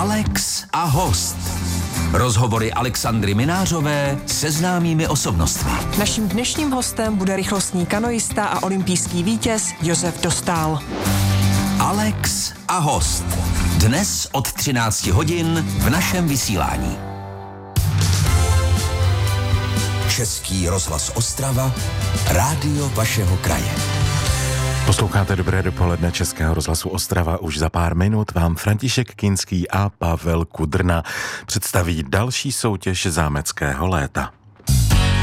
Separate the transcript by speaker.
Speaker 1: Alex a host. Rozhovory Alexandry Minářové se známými osobnostmi.
Speaker 2: Naším dnešním hostem bude rychlostní kanoista a olympijský vítěz Josef Dostál.
Speaker 1: Alex a host. Dnes od 13 hodin v našem vysílání. Český rozhlas Ostrava, rádio vašeho kraje.
Speaker 3: Posloucháte Dobré dopoledne Českého rozhlasu Ostrava. Už za pár minut vám František Kinský a Pavel Kudrna představí další soutěž zámeckého léta.